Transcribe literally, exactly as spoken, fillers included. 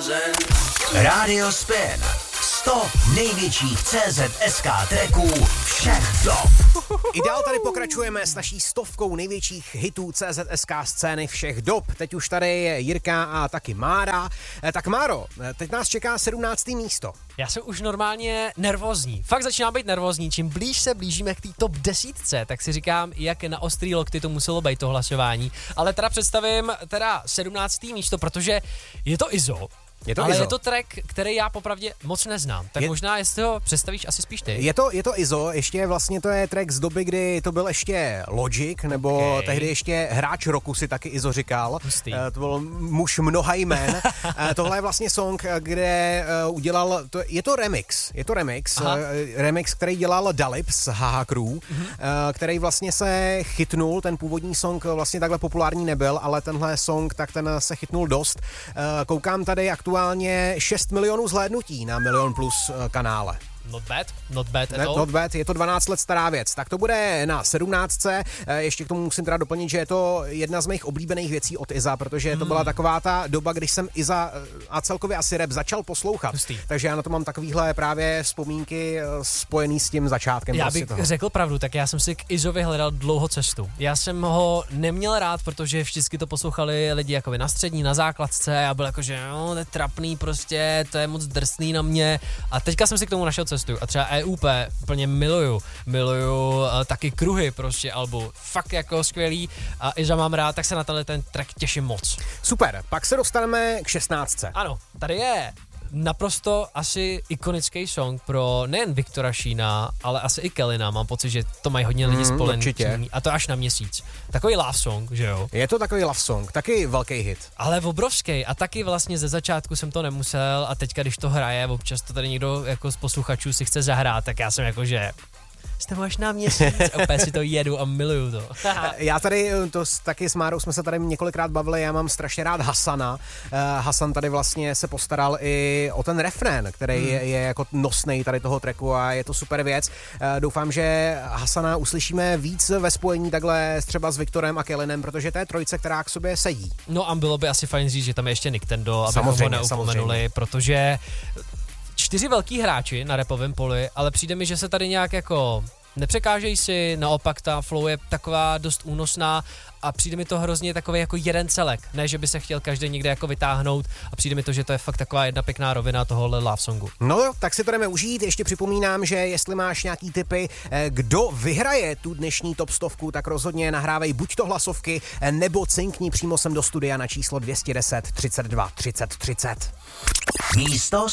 Radio Spin. sto největších C Z S K tracků všech dob. I dál tady pokračujeme s naší stovkou největších hitů C Z S K scény všech dob. Teď už tady je Jirka a taky Mára. Tak Máro, teď nás čeká sedmnácté místo. Já jsem už normálně nervózní. Fakt začínám být nervózní. Čím blíž se blížíme k té top desítce, tak si říkám, jak na ostrý lokty to muselo být to hlasování. Ale teda představím teda sedmnácté místo, protože je to Izzo. Je to ale Izzo. je to track, který já popravdě moc neznám. Tak je, možná, jestli ho představíš asi spíš ty. Je to, je to Izzo, ještě vlastně to je track z doby, kdy to byl ještě Logic, nebo okay. tehdy ještě hráč roku si taky Izzo říkal. Hustý. To byl muž mnoha jmen. Tohle je vlastně song, kde udělal, to, je to remix, je to remix, Aha. remix, který dělal Dalip z Haha Crew, mm-hmm. který vlastně se chytnul, ten původní song vlastně takhle populární nebyl, ale tenhle song, tak ten se chytnul dost. Koukám tady aktuálně aktuálně šest milionů zhlédnutí na Milion Plus kanále. Not bad, not bad at ne, all. Not bad, je to dvanáct let stará věc. Tak to bude na sedmnáctce. Ještě k tomu musím teda doplnit, že je to jedna z mých oblíbených věcí od Iza, protože to byla taková ta doba, když jsem Iza a celkově asi rap začal poslouchat. Hustý. Takže já na to mám takovýhle právě vzpomínky spojený s tím začátkem. Já prostě bych toho. řekl pravdu, tak já jsem si k Izovi hledal dlouho cestu. Já jsem ho neměl rád, protože vždycky to poslouchali lidi jako na střední, na základce a byl jako, že no, to je trapný prostě, to je moc drsný na mě. A teďka jsem si k tomu našel cestu. A třeba E U P úplně miluju. Miluju uh, taky Kruhy prostě albu. Fakt jako skvělý. A Iza mám rád, tak se na tenhle ten track těším moc. Super, pak se dostaneme k šestnáctce. Ano, tady je naprosto asi ikonický song pro nejen Viktora Šína, ale asi i Kellyna. Mám pocit, že to mají hodně lidí mm, spolený. A to až na měsíc. Takový love song, že jo? Je to takový love song, taky velký hit. Ale obrovský. A taky vlastně ze začátku jsem to nemusel a teďka, když to hraje, občas to tady někdo jako z posluchačů si chce zahrát, tak já jsem jako, že jste až na měsíc, opět si to jedu a miluju to. Já tady, to taky s Márou jsme se tady několikrát bavili, já mám strašně rád Hasana. Uh, Hasan tady vlastně se postaral i o ten refrén, který hmm. je, je jako nosnej tady toho tracku a je to super věc. Uh, doufám, že Hasana uslyšíme víc ve spojení takhle třeba s Viktorem a Kellinem, protože to je trojce, která k sobě sedí. No a bylo by asi fajn říct, že tam je ještě Nintendo, aby ho neupomenuli, protože čtyři velký hráči na rapovém poli, ale přijde mi, že se tady nějak jako nepřekážejí si, naopak ta flow je taková dost únosná a přijde mi to hrozně takový jako jeden celek, ne, že by se chtěl každý někde jako vytáhnout a přijde mi to, že to je fakt taková jedna pěkná rovina tohohle love songu. No jo, tak si to jdeme užít, ještě připomínám, že jestli máš nějaký tipy, kdo vyhraje tu dnešní top stovku, tak rozhodně nahrávej buď to hlasovky, nebo cinkni přímo sem do studia na číslo dvě stě deset třicet dva třicet třicet. Místo